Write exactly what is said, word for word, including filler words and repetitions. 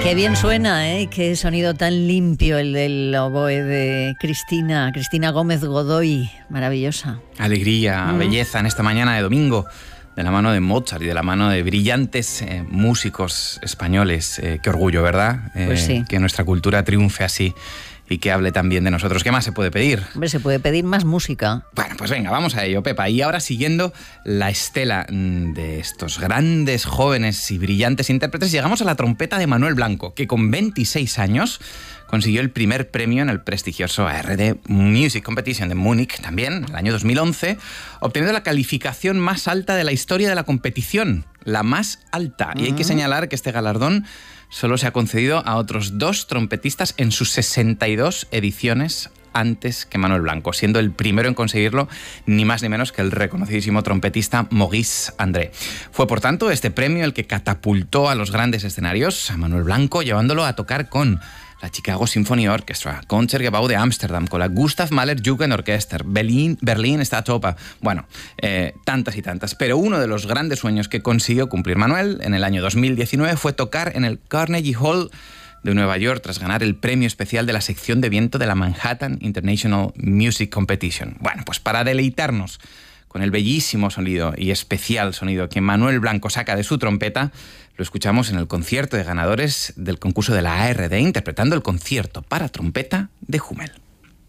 Qué bien suena, ¿eh? Qué sonido tan limpio el del oboe de Cristina, Cristina Gómez Godoy, maravillosa. Alegría, mm. belleza en esta mañana de domingo, de la mano de Mozart y de la mano de brillantes eh, músicos españoles. Eh, qué orgullo, ¿verdad? Eh, pues sí. Que nuestra cultura triunfe así y que hable también de nosotros. ¿Qué más se puede pedir? Hombre, se puede pedir más música. Bueno, pues venga, vamos a ello, Pepa. Y ahora, siguiendo la estela de estos grandes, jóvenes y brillantes intérpretes, llegamos a la trompeta de Manuel Blanco, que con veintiséis años consiguió el primer premio en el prestigioso A R D Music Competition de Múnich, también, en el año dos mil once, obteniendo la calificación más alta de la historia de la competición, la más alta. Uh-huh. Y hay que señalar que este galardón solo se ha concedido a otros dos trompetistas en sus sesenta y dos ediciones antes que Manuel Blanco, siendo el primero en conseguirlo ni más ni menos que el reconocidísimo trompetista Maurice André. Fue, por tanto, este premio el que catapultó a los grandes escenarios a Manuel Blanco, llevándolo a tocar con la Chicago Symphony Orchestra, Concertgebouw de Ámsterdam, con la Gustav Mahler Jugendorchester, Berlin, Berlin Staatsoper. Bueno, eh, tantas y tantas. Pero uno de los grandes sueños que consiguió cumplir Manuel en el año dos mil diecinueve fue tocar en el Carnegie Hall de Nueva York tras ganar el premio especial de la sección de viento de la Manhattan International Music Competition. Bueno, pues para deleitarnos con el bellísimo sonido y especial sonido que Manuel Blanco saca de su trompeta, lo escuchamos en el concierto de ganadores del concurso de la A R D, interpretando el concierto para trompeta de Hummel.